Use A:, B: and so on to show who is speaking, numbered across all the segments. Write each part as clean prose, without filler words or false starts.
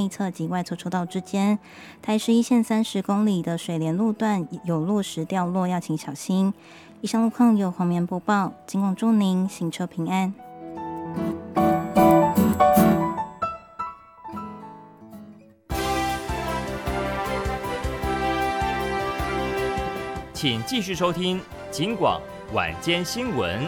A: 内侧及外侧车道之间。台11线30公里的水连路段有落石掉落，要请小心。以上路况由黄棉播报，警广祝您行车平安。
B: 请继续收听警广晚间新闻。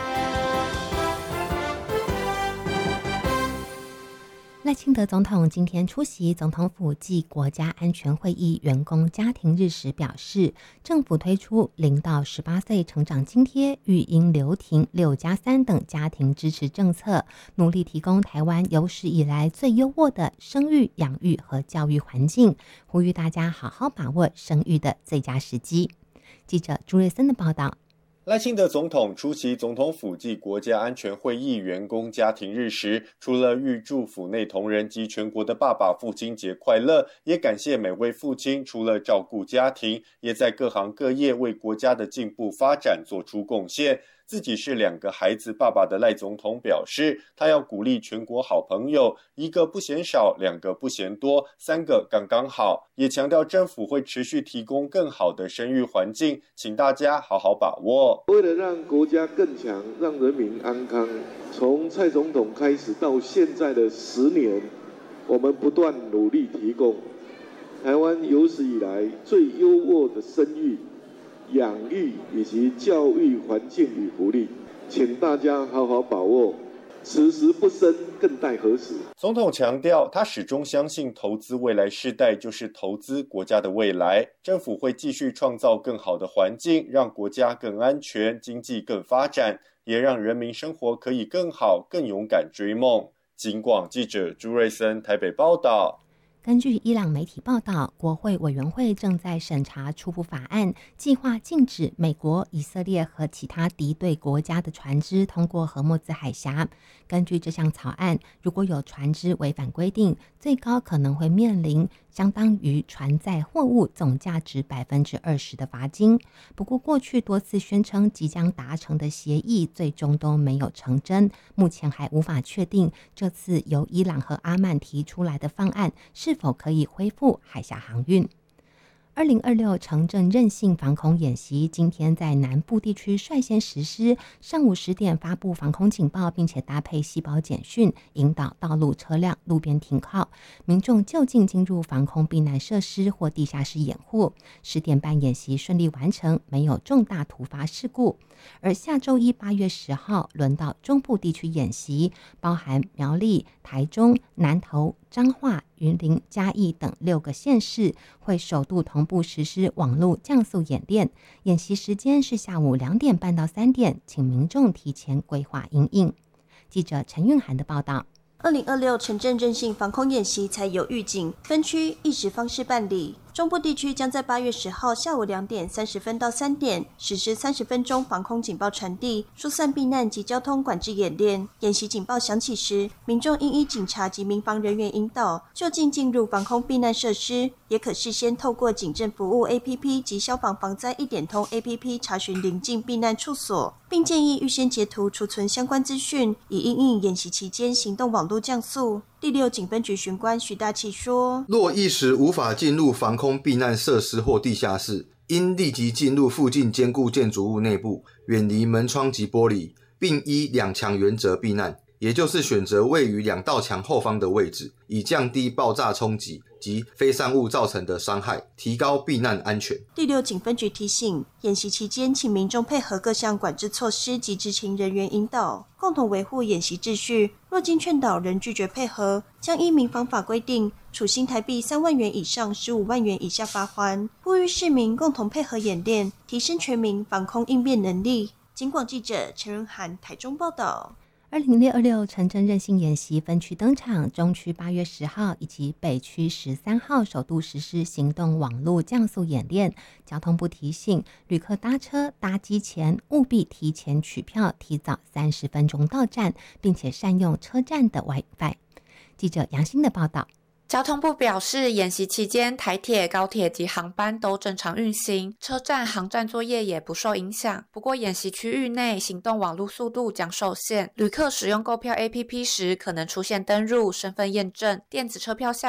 C: 赖清德总统今天出席总统府暨国家安全会议员工家庭日时表示，政府推出0到18岁成长津贴、育婴留停、6+3等家庭支持政策，努力提供台湾有史以来最优渥的生育、养育和教育环境，呼吁大家好好把握生育的最佳时机。记者朱瑞森的报道。
D: 赖清德总统出席总统府暨国家安全会议员工家庭日时，除了预祝府内同仁及全国的爸爸父亲节快乐，也感谢每位父亲除了照顾家庭，也在各行各业为国家的进步发展做出贡献。自己是2个孩子爸爸的赖总统表示，他要鼓励全国好朋友，1个不嫌少，2个不嫌多，3个刚刚好，也强调政府会持续提供更好的生育环境，请大家好好把握。
E: 为了让国家更强，让人民安康，从蔡总统开始到现在的10年，我们不断努力提供台湾有史以来最优渥的生育、养育以及教育环境与福利，请大家好好把握，此时不生更待何时。
D: 总统强调，他始终相信投资未来世代就是投资国家的未来，政府会继续创造更好的环境，让国家更安全，经济更发展，也让人民生活可以更好，更勇敢追梦。警广记者朱瑞森台北报道。
C: 根据伊朗媒体报道，国会委员会正在审查初步法案，计划禁止美国、以色列和其他敌对国家的船只通过荷默兹海峡。根据这项草案，如果有船只违反规定，最高可能会面临相当于船载货物总价值20%的罚金。不过，过去多次宣称即将达成的协议最终都没有成真，目前还无法确定这次由伊朗和阿曼提出来的方案是否可以恢复海峡航运。2026城镇韧性防空演习今天在南部地区率先实施，上午10点发布防空警报，并且搭配细胞简讯，引导道路车辆路边停靠，民众就近进入防空避难设施或地下室掩护。10点半演习顺利完成，没有重大突发事故。而下周一8月10号轮到中部地区演习，包含苗栗、台中、南投、彰化、云林、嘉义等6个县市，会首度同步实施网络降速演练。演习时间是下午2点半到3点，请民众提前规划因应。记者陈韵涵的报道。
F: 2026城镇韧性防空演习采有预警、分区、意识方式办理。中部地区将在8月10号下午2点30分到3点实施30分钟防空警报传递、疏散避难及交通管制演练。演习警报响起时，民众应依警察及民防人员引导，就近进入防空避难设施，也可事先透过警政服务 APP 及消防防灾1点通 APP 查询邻近避难处所，并建议预先截图储存相关资讯，以因应演习期间行动网络降速。第6警分局巡官徐大器说，
G: 若一时无法进入防空避难设施或地下室，应立即进入附近坚固建筑物内部，远离门窗及玻璃，并依2墙原则避难，也就是选择位于2道墙后方的位置，以降低爆炸冲击及飞散物造成的伤害，提高避难安全。
F: 第6警分局提醒，演习期间请民众配合各项管制措施及执勤人员引导，共同维护演习秩序。若经劝导仍拒绝配合，将依民防法规定处新台币3万元以上15万元以下罚锾。呼吁市民共同配合演练，提升全民防空应变能力。警广记者陈仁涵台中报道。
C: 2026城镇韧性演习分区登场，中区8月10号以及北区13号首度实施行动网络降速演练。交通部提醒旅客搭车搭机前务必提前取票，提早30分钟到站，并且善用车站的 WiFi。记者杨欣的报道。
H: 交通部表示，演习期间台铁、高铁及航班都正常运行，车站、航站作业也不受影响。不过，演习区域内行动网络速度将受限，旅客使用购票 APP 时可能出现登入、身份验证、电子车票下